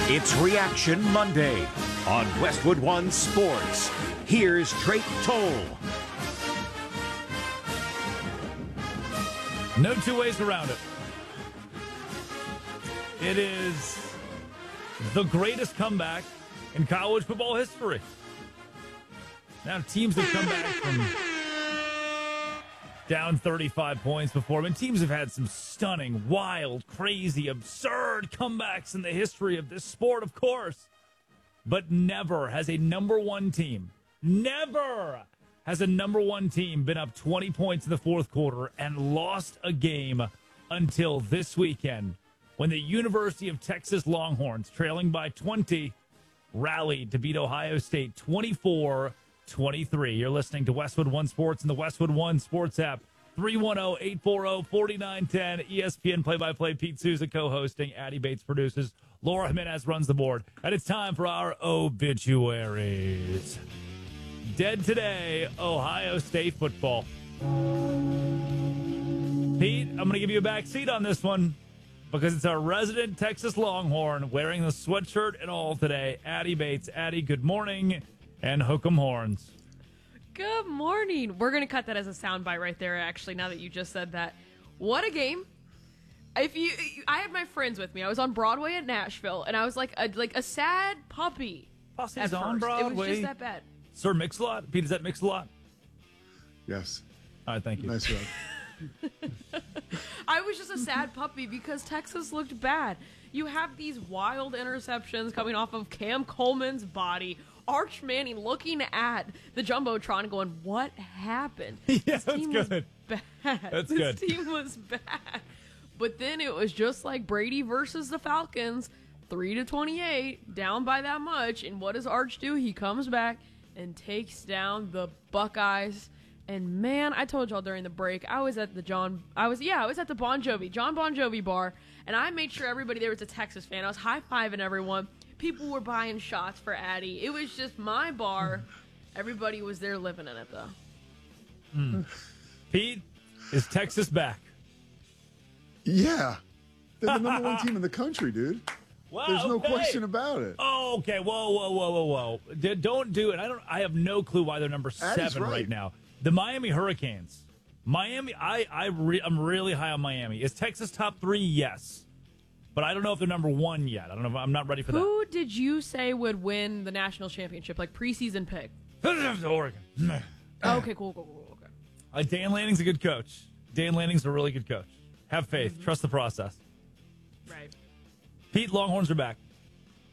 It's Reaction Monday on Westwood One Sports. Here's Drake Toll. No two ways around it. It is the greatest comeback in college football history. Now, teams have come back from down 35 points before. I mean, teams have had some stunning, wild, crazy, absurd comebacks in the history of this sport, of course. But never has a number one team been up 20 points in the fourth quarter and lost a game until this weekend when the University of Texas Longhorns, trailing by 20, rallied to beat Ohio State 24-23. You're listening to Westwood One Sports and the Westwood One Sports app. 310-840-4910. ESPN play-by-play. Pete Souza co-hosting. Addie Bates produces. Laura Jimenez runs the board. And it's time for our obituaries. Dead today, Ohio State football. Pete, I'm going to give you a back seat on this one because it's our resident Texas Longhorn wearing the sweatshirt and all today. Addie Bates. Addie, good morning, and hook 'em horns. Good morning. We're going to cut that as a soundbite right there, actually, now that you just said that. What a game. I had my friends with me. I was on Broadway at Nashville, and I was like a sad puppy. Posse's on Broadway. It was just that bad. Sir Mix-a-Lot? Pete, is that Mix-a-Lot? Yes. All right, thank you. Nice job. I was just a sad puppy because Texas looked bad. You have these wild interceptions coming off of Cam Coleman's body. Arch Manning looking at the Jumbotron going, what happened? Yeah, this that's team good. Was bad. That's this good. team was bad. But then it was just like Brady versus the Falcons, 3-28, down by that much. And what does Arch do? He comes back and takes down the Buckeyes. And man, I told y'all during the break, I was at the John Bon Jovi bar, and I made sure everybody there was a Texas fan. I was high-fiving everyone. People were buying shots for Addie. It was just my bar. Everybody was there living in it, though. Pete, is Texas back? Yeah. They're the number one team in the country, dude. Wow, There's no okay. question about it. Oh, okay. Whoa. Don't do it. I have no clue why they're number 7 right now. The Miami Hurricanes. Miami, I'm really high on Miami. Is Texas top 3? Yes. But I don't know if they're number 1 yet. I don't know if I'm not ready for that. Who did you say would win the national championship, like preseason pick? Oregon. Okay, cool. Okay. Dan Lanning's a good coach. Dan Lanning's a really good coach. Have faith. Trust the process. Right. Pete, Longhorns are back.